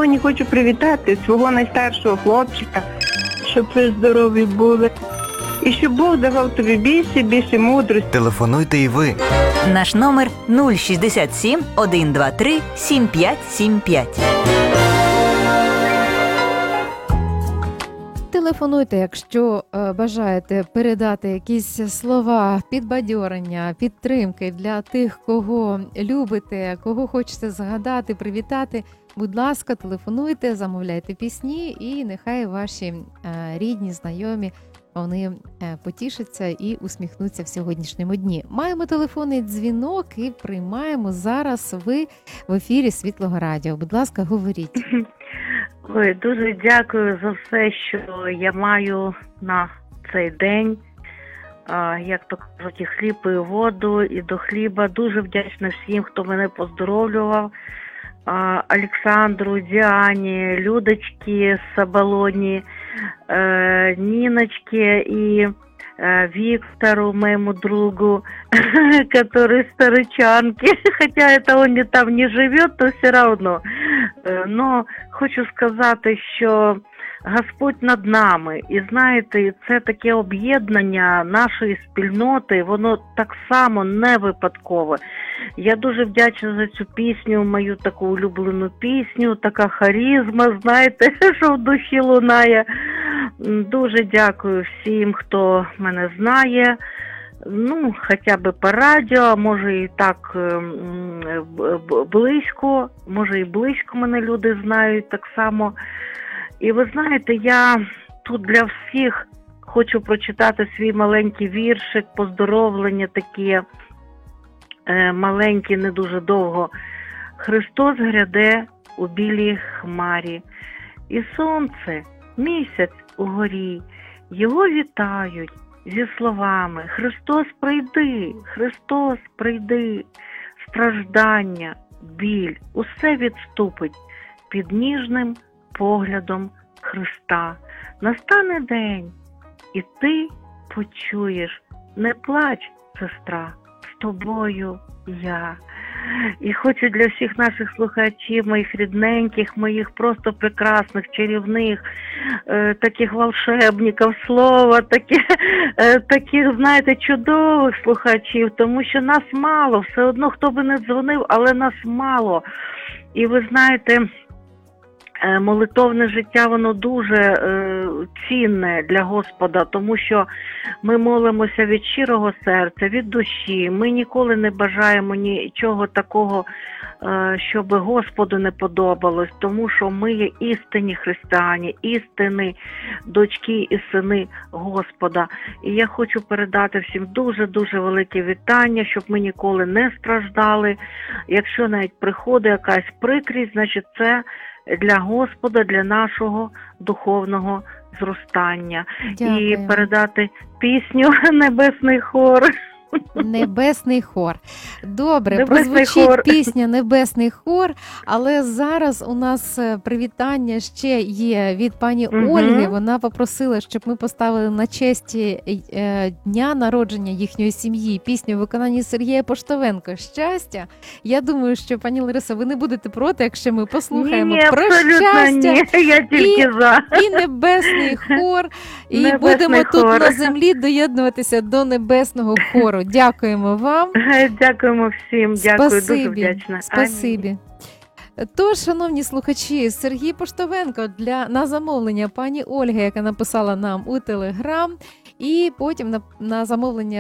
сьогодні хочу привітати свого найстаршого хлопчика, щоб ви здорові були. І щоб Бог давав тобі більше мудрості. Телефонуйте і ви. Наш номер 067 123 7575. Телефонуйте, якщо бажаєте передати якісь слова підбадьорення, підтримки для тих, кого любите, кого хочете згадати, привітати. Будь ласка, телефонуйте, замовляйте пісні, і нехай ваші рідні, знайомі, вони потішаться і усміхнуться в сьогоднішньому дні. Маємо телефонний дзвінок і приймаємо зараз ви в ефірі Світлого Радіо. Будь ласка, говоріть. Ой, дуже дякую за все, що я маю на цей день. Як то кажуть, і хліб, і воду, і до хліба. Дуже вдячна всім, хто мене поздоровлював. Олександру, Діані, Людочці, Сабалоні, Ниночке и Виктору, моему другу, который старичанки, хотя это он там не живет, то все равно. Но хочу сказати, що Господь над нами. І знаєте, це таке об'єднання нашої спільноти, воно так само не випадкове. Я дуже вдячна за цю пісню, мою таку улюблену пісню, така харизма, знаєте, що в душі лунає. Дуже дякую всім, хто мене знає. Ну, хоча б по радіо, а може і так близько, може і близько мене люди знають так само. І ви знаєте, я тут для всіх хочу прочитати свій маленький віршик, поздоровлення таке, маленьке, не дуже довго. Христос гряде у білій хмарі, і сонце, місяць угорі, його вітають зі словами: Христос прийди, Христос прийди, страждання, біль, усе відступить під ніжним поглядом Христа. Настане день, і ти почуєш: не плач, сестра, з тобою я. І хочу для всіх наших слухачів, моїх рідненьких, моїх просто прекрасних, чарівних, таких волшебників слова, таких, знаєте, чудових слухачів, тому що нас мало, все одно, хто би не дзвонив, але нас мало. І ви знаєте, молитовне життя, воно дуже цінне для Господа, тому що ми молимося від щирого серця, від душі. Ми ніколи не бажаємо нічого такого, щоб Господу не подобалось, тому що ми є істинні християни, істинні дочки і сини Господа. І я хочу передати всім дуже-дуже велике вітання, щоб ми ніколи не страждали. Якщо навіть приходить якась прикрість, значить це для Господа, для нашого духовного зростання. Дякую. І передати пісню «Небесний хор». Небесний хор. Добре, Небесний прозвучить хор. пісня «Небесний хор», але зараз у нас привітання ще є від пані Ольги. Вона попросила, щоб ми поставили на честь дня народження їхньої сім'ї пісню в виконанні Сергія Поштовенка «Щастя». Я думаю, що, пані Лариса, ви не будете проти, якщо ми послухаємо Ні, про абсолютно ні. щастя Я тільки за. і небесний хор, і Небесний будемо тут хор. на землі доєднуватися до небесного хору. Дякуємо вам. Дякуємо всім, дякую, дуже Спасибі. вдячна. Спасибі. Тож, шановні слухачі, Сергій Поштовенко на замовлення пані Ольги, яка написала нам у Телеграм, і потім на замовлення